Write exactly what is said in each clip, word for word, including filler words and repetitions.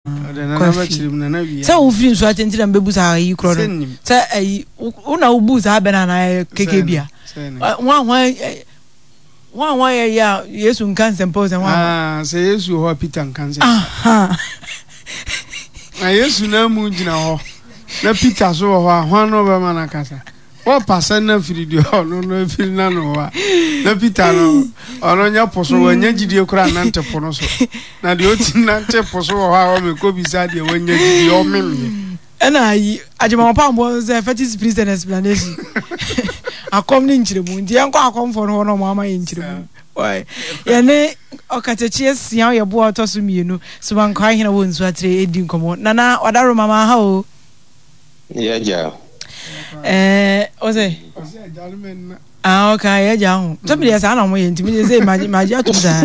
So we feel so attentive and baby are you crying. Say, una ubus have been an kekebia. One one one way, yeah, yes, one can suppose and one. Say, yes, you are Peter and Kansas. Aha. I used to know Mujina. Na Peter so one over Manacasa. What person na video no no feel none over. Na Peter no on your poso when you did your crown ante ponoso. Na the otinante poso how me go beside you when you did your meme. And I Ajama Pam was a fetish priest and explanation. I come into the moon, the uncle come for no mamma into the moon. Why? Yane Okatechies, young your boy toss me, you know, so I'm crying a wound so I trade come on. Nana, what are mamma how? Yeah, yeah. Eh, Ose. Ah, okay, yeah, somebody has an way to me say, my Majatumza.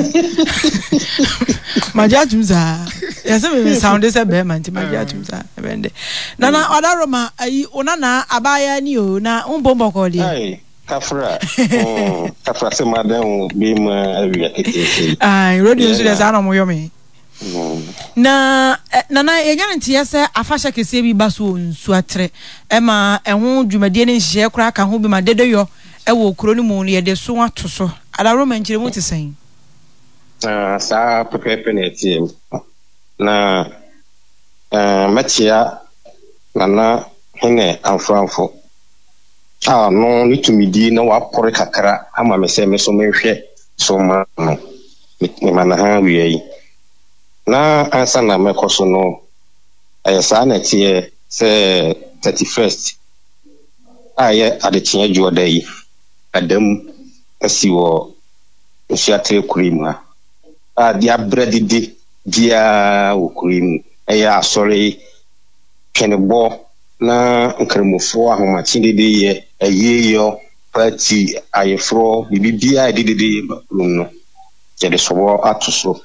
Majatumza. Yes, I sound this a bearman to Majatumza. Nana, Odaroma, I Onana, Abaya, new, na umbombo called you. Kafra, Kafra, some madam be my I wrote you as animal yomi. Na nana eganti yese afasha kese bi baso nsuatre ema ehwo dwumade ne nhye kra ka ho bi ma dedeyo e wo kro ni mu ne de so atoso adaro manchire mu tesen ah sa pepepe ne tim na eh matia nana hene amfranfo ah no ni tumidi na wa pore kakra ama me se me so menhwe so ma no me mana ha wi na ansa na mekoso no ayesa na tie se thirty-first aye adetia juoda yi adam asiwo nsiatre kurima a dia bredidi dia okurim eya asori kenebo na nkremofo ahomachi dede ye ayeyo party ayefro bibia dede no jede sobo atoso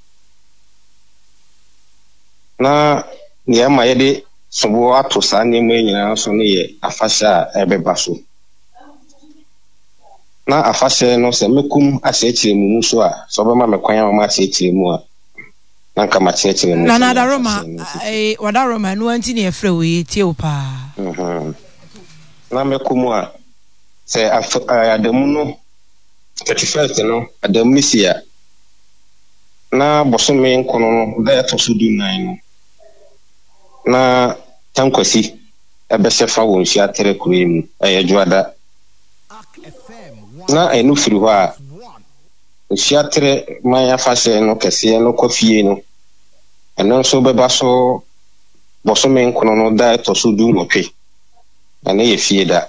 na niya mayede sobo atosa ni me nyina so ne ye afasha ebebaso na afasha no se mekum asechire mu so a so be ma mekwan ma asechire mu a na nka ma chechire mu na na da roma eh wada roma no anti ne efre we tie opa mhm na mekum a se adamu no thirty-first no adamu sia na bosome nkono no da to so du nine no na tankwasi ebeshefa wo nsia tere kuremu ayadwada na enu firi ho a nsia tere maya fashe no kese no kofie no eno so beba so bosome nkono no da to so du notwe ana ye fie da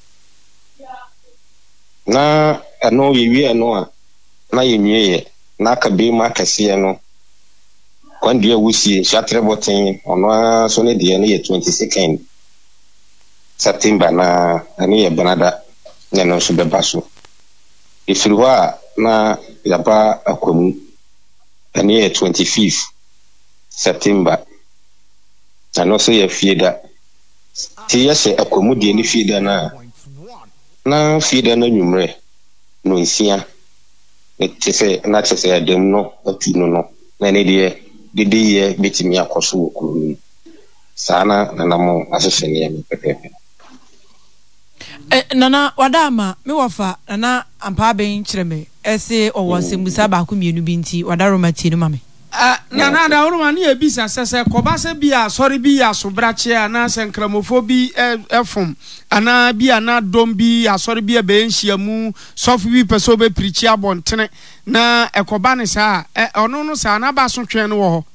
na eno ye wi eno a na ye nwie na ka be ma kese no kwandi ya wusi shatre botin ono so ne de ne twenty-second September na ani ye banada ne no so beba so ifirwa na yaba akwamu ani ye twenty-fifth September ano so ye fieda ti yese akwamu de ne fieda na na fieda na nwumre no nsia ne tese na tese adem no atu no no na ne de dede ye betimi akoso okuru sana na namo asese ne me pepepe eh nana wadama me wafa nana ampa ben kireme ese owose musa ba ko mienu binti wadaroma ti no mame ah nana da oroma ne ebisa sese kobase bia sori bia so brache ana senkramofo bi efom ana bia na dom bi asori bia be nhyiamu sofu bi peso be prichi abontene na ekoba ne sa ono no sa na ba so twen no wo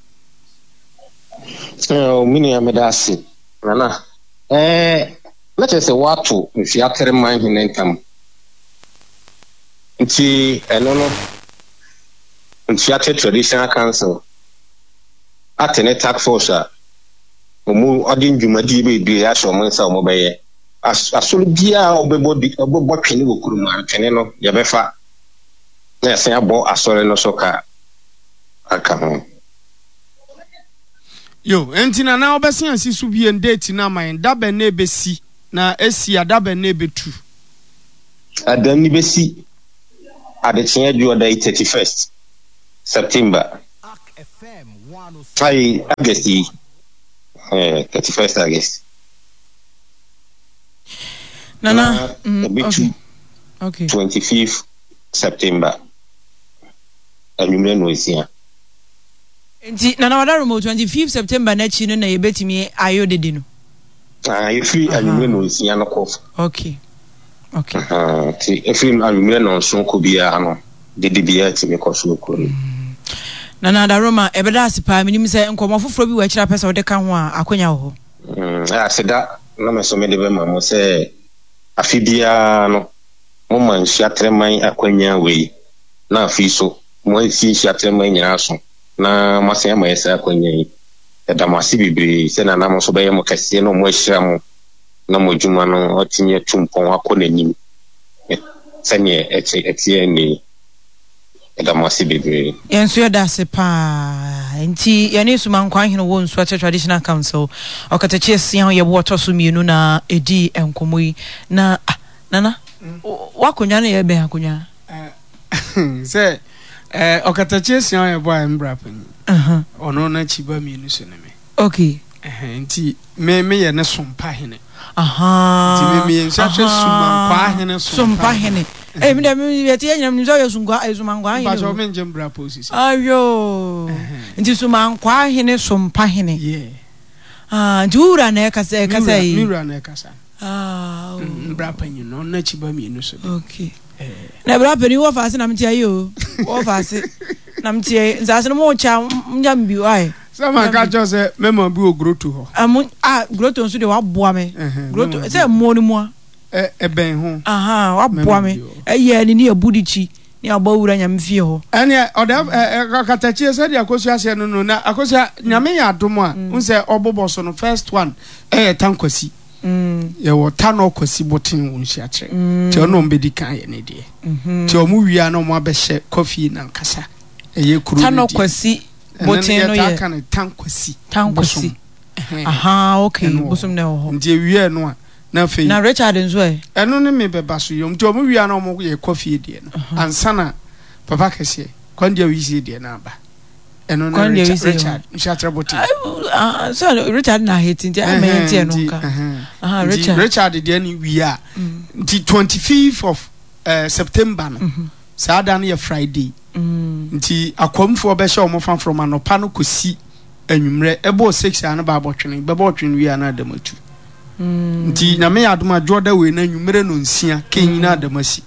ho eh mini amedasi nana eh let's say watu nfiatere man hinentam nti eno no nfiatere traditional council atene task force a omu odin dwumadi be bi ya so mon sa omo beye asoro bia obebodi obobotwe ni wokuruma antene no ye befa na yesen abo asore no so ka aka ho yo entina na obesi ansi su bi en date na man da be na ebesi na esi ada be na ebetu adam ni besi ade chen adwo da thirty-first September I August, uh, thirty-first August. Nana, mm, okay. Okay. twenty-fifth September. And you know is here. Nana, what are remote twenty-fifth September next year? Na yebeti me ayo de dino. Ah, if you and you know is here no cough. Okay. Okay. Uh, if you and you know so could be a no. The D B A to me cause no cool. Nana da Roma ebeda asipa minim se nkomo foforo bi wa kira pesa ode ka ho a akonya ho. Mm, I said that na me so me de be mamo say afibia no mo man hyiatreman akwanya we na afi so mo afi hyiatreman nyina so na masen ma yesa akwanya yi da masi bibre se na na mo so be mo kase no mo ahyira mo na mo djuma no otinye tumpon akonanim sanye eti eti ni da masi bibre yenso yada se pa enti yane suma nkwan hene wo nso traditional council okatachi esia ye bo to so mienu na edi enkomo yi na ah, nana mm. wakonya na ye be akonya eh se eh okatachi esia ye bo ambra pani aha ono na chiba mienu so ne me okay eh enti me me ye ne sompa hene aha enti me me nsa hwe suma kwa hene sompa hene eh me dem yeti enyam nzo ye sungwa ezumangwa hene ba so me njem bra posisi ayo nti sumangwa hene sompa hene yeah ah ndura na ekasa ekasa yi mira na ekasa ah bra panyi no na chiba mienu so okay eh na bra pani wo fa se na mtia yo wo fa se na mtia nza se no mo cha nyam bi ai sama ka jo se memo bi ogroto ho amu ah groto nso de wa boa me groto se mo ni mo eh eben ho aha wa boa me eh ni ni abudichi ni abawura nyam fie ho ene oda katachi se de akosu ase no no na akosu nyame ya adom a unse oboboso no first one eh tankwasi mm ye wo tano kwasi botin wonhia kire ti ono mbedi kan ye ne de ti omu wia no mo abehye coffee na nkasa eye kuru tano kwasi botin no ye kan tankwasi tankwasi aha okay busum ne ho nti wia no a na fe na Richard nzo e eno ne me beba so yom ti omu wia no mo ye coffee de no ansana papa kese kwandia wisi de na aba eno na Richard Richard botin ah so Richard na hate nti am hate no nka aha Richard Richard de ni wia nti twenty-fifth of uh, September no saada na ye Friday nti akwamfo be hye omo fan from anopa no kosi anwumre ebo six ana ba botwene be botwene wia na adamatu nti na me adoma joda we na anwumre no nsia kenyina adamasi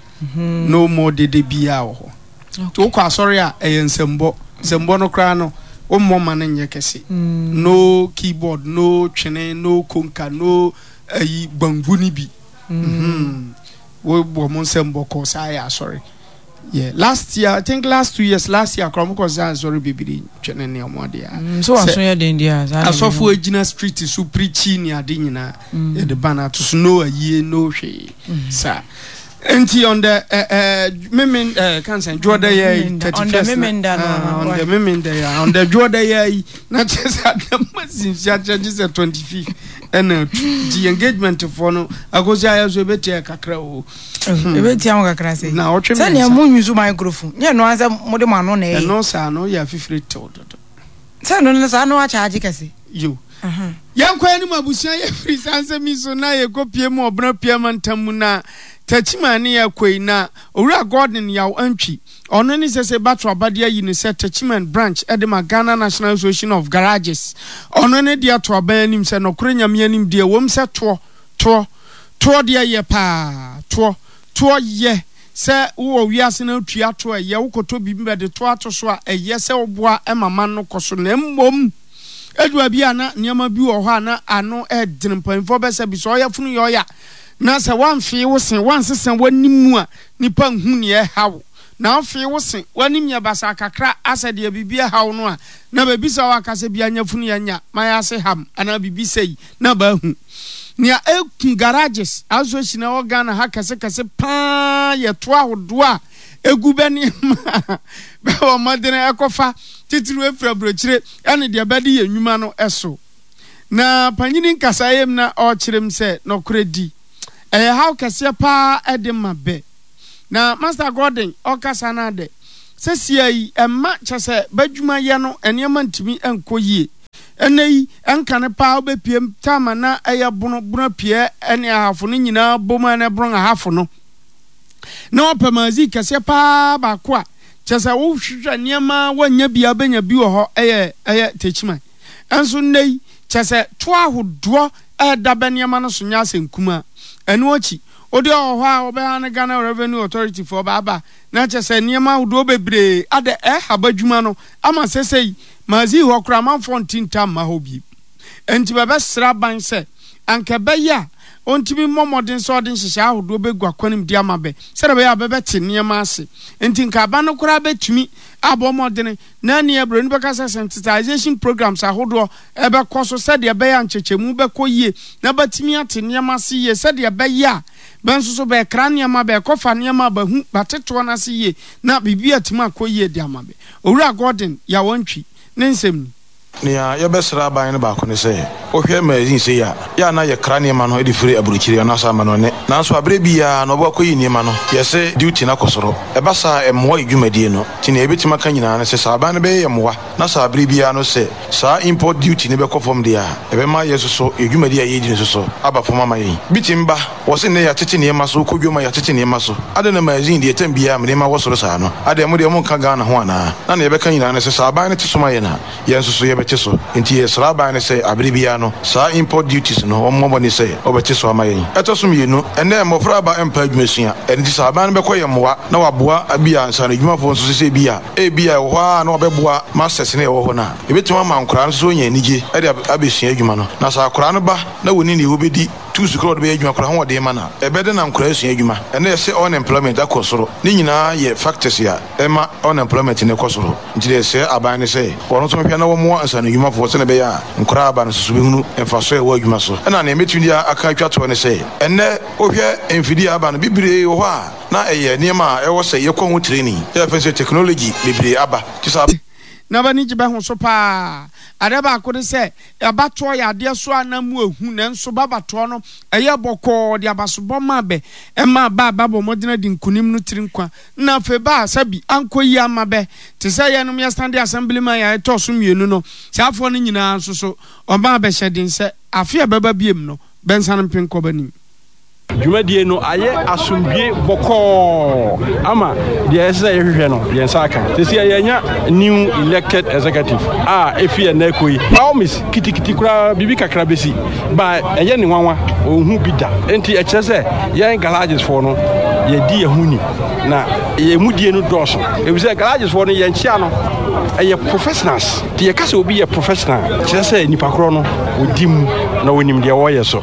no more dede bia wo to kwa sorry a eyensembo sembo no kra no o moma na nye kese no keyboard no twene no konka no ayi banguni bi mhm wo bo mon sembo ko sa ya sorry yeah last year I think last two years last year krom ko sa sorry bibiri twene ne omode ya so aso ya den dia asofo agina street so preaching ni ade nyina e de bana to no ayi no hwe sa enti on the uh memen uh cancer joda ye thirty-first on the memen there on the joda ye na just adam mazinsia just twenty-fifth and the engagement for no agozi ayo so beti kakra o e beti am kakra say na o tweme say na mu nyuzu microphone nye no anza mo de mo ano na e no sa no ya fifty to say no na sa no a charge kase yo aha yankwa ni mabusia ye free sanse mi so na ye kopie mu obra pie mantam na tachimani ya kwena owura Gordon yaw antwi ono ni sese batro abadia yi ni se tachiman branch edema Ghana National Association of Garages ono ne dia to abanim se nokore nyame anim dia wom se to to to dia ye pa to to ye se wo wiase na tua to ye wokoto bibimbe de to ato so a ye se oboa emama no koso na mmom edua bia na niama bi wo ho ana ano edinpamfo be se bi so ya funu yo ya na se wan fi wo sen wan sesen wanimu a nipa hu ne e hawo na fi wo sen wanim ya basa kakra asade ya bibia hawo no a na ba bisa wa kase bia nya funu ya nya maya se ham ana bibisa yi na ba hu nia ekun garages aso hina wo Ghana ha kase kase pa ye to ahodo a egu be ne be wo madene ekofa titiru efra brochire ene de bede ye nwuma no eso na panyini nkasayem na o kirem se no kredi eh how kase pa edema be na Master Gordon okasa na de sesia yi emma kyese badwuma ye no enema ntimi enkoyie enei enkane pa obepiem tama na eye bono bono pie ene ahafo no nyina boma na bron ahafo no na opamazi kese pa ba ko a kyese wo hwehwa niema wanya bia benya bi wo ho eye eye techiman enso nei kyese to ahodo eda beniema no so nya asenkuma enu ochi odi oho a obeha ne Ghana Revenue Authority for baba na kyese niema ahodo bebre ade eh habadwuma no ama sesei mazi ho kra manfo ntinta ma ho bi enti bebe sra ban se anka beya ontimi momodin so odin hihya ahodo begwa kwanim di amabe sere beya bebe te niema ase enti nka ba no kra betumi abomodin na ne ebro ni beka sensitization programs ahodo ebe koso se de beya nchechemu bekoyie na batimi ate niema ase ye se de beya benso so be kra niema be kofa niema ba hu bateto na ase ye na bibia tima akoyie di amabe owura Gordon ya wantwi nensem nia yebesra ban ne ba ko ne se ohwe magazine se ya ya na ye kranie ma no edifiri aburukiri na so ama no ne nanso abre bia no bo koyi ni ma no yese duty na kosoro e basa emwa idwumadie no tini ebetima ka nyina ne se sa ban ne be yemwa na sa abre bia no se sa import duty ne be kofom dia e be ma yeso so idwumadie ye di ne so aba foma ma yin bitimba wo se ne ya tete ne ma so kodwoma ya tete ne ma so ade na magazine de etam bia me ma wo soro sa no ade mo de mo ka Ghana ho ana na ne be ka nyina ne se sa ban ne tesoma ye na yenso so ye so enti esra ba ne say abribia no sa import duties no ommo ne say obeti so amayen etosom yenu ene mofra ba empa adwumasua enti sa ba ne be koye mowa na waboa abia ansa na adwumafo nso se bia e bia wo ha na obeboa masters ne wo ho na ebetuma mankora nso nya nige e de abesua adwuma no na sa akora no ba na woni ne wo bedi two sukro be adwuma kora ho de ma na ebede na nkora asua adwuma ene se unemployment akosoro ni nyina ye factors ya ema unemployment ne kosoro nti de se aban ne say wono so hwa na wo mo ansa na adwuma fo se ne be ya nkora aba no susu be hunu emfaso e wo adwuma so ena na emetuni aka twato ne say ene ohwe emfidi aba no bibire wo ha na eye niema e wo se ye ko hu training ya fense technology bibire aba tisa na bani jibe ho so pa adaba akode se abato ya de so anamu ehu ne nso babato no eye boko de abasobo ma be e ma ba babo modina di nkunim no tirinkwa na fe ba sabi ankoyi amabe te se ye no ya stand assemblyman ya to so mienu no safo no nyina nso so oba be hyedin se afia baba biem no bensan penko bani Jumadie no aye asumbie boko ama de esa yehwe no ye nsaka sesi yenya new elected executive ah efie na ekoi promise kitikiti kura bibi kakra besi ba eye ne nwanwa ohun bida enti e kyese yen garages for no ye di ehuni na ye mudie no doso e bi se garages for no ye nchia no eye professionals ti ye kase obi ye professional kyese nipa kro no odim na wonim de wo ye so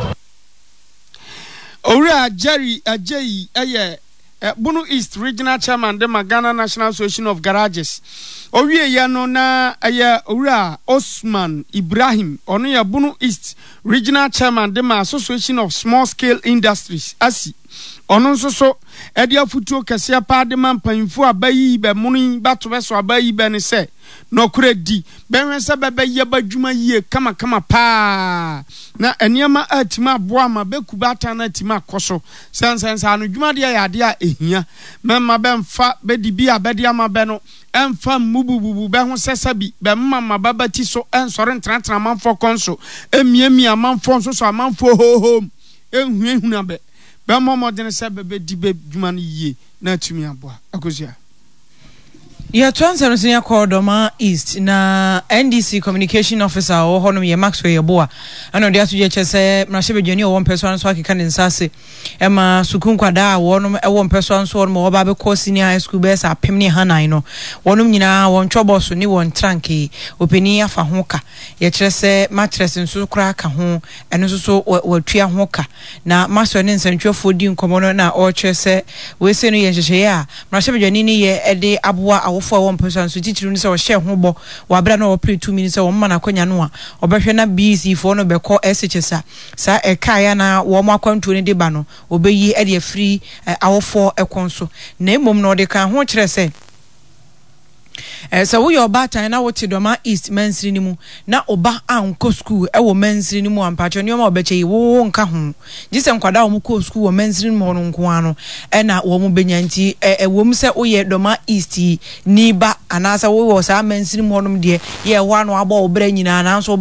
Owura Jerry Ajayi eye Bunu East Regional Chairman de Ghana National Association of Garages. Owie ya no na eye Owura Osman Ibrahim ono ya Bunu East Regional Chairman de Association of Small Scale Industries asi. Ono nso so ede afutuo kese pa de mampanfo abayi be munu bato beso abayi be ne se no kuredi benwe se bebe ye badwuma yie kama kama pa na eniema atima aboa ma bekubata na atima koso sensensa anu dwuma de ya de a ehia memma bemfa bedi bi abedi ama be no emfa mubububu be ho sesabi be mama babati so ensore ntrantran manfo konso emiemi amanfo so so amanfo hohom enhuehuna be be momo de se bebe di be dwuma no yie na atumi aboa akozia ya transfer senior Cordoma East na N D C communication officer o hono ye Maxwell Yeboa ana dia to je chese mrahye bedwani o won person so akeka ne nsase e ma sukun kwada wonom e won person so wonom oba be ko senior high school be sa pemni hanan no wonom nyina won twobo so ni won tranke openi afa ho ka ye chese mattress nso kra ka ho eno so so watua ho ka na Maxwell ne nsantwefo di nkomo no na o chese we se no ye hyehyɛ ya mrahye bedwani ni ye ede aboa for one person so titiru ni se o share ho bo wa bra na o pre two minutes o mma na kwanya no a obehwe na B C for no be call S H S a sa e kaya na wo mo akwantu ni de ba no obeyi e de free awofo ekonso na emom no de kan ho kire se eh so we oba tan na wote doma east mansiri ni mu na oba anko school e wo mansiri ni mu ampacho ne ma obeche yi wo nka ho gise nkwada wo mu ko school wo mansiri ni mu no nko ano e na wo mu benyanti e wo mu se oye doma east ni ba anasa wo wo sa mansiri mu no de ye wa no abo obra nyina na so